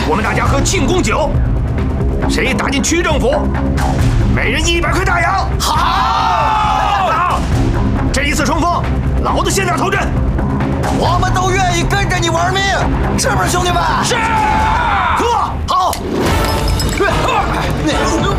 我们大家喝庆功酒，谁打进区政府，每人100块大洋。好，这一次冲锋，老子先打头阵。 我们都愿意跟着你玩命，是不是兄弟们？ 是。喝。好。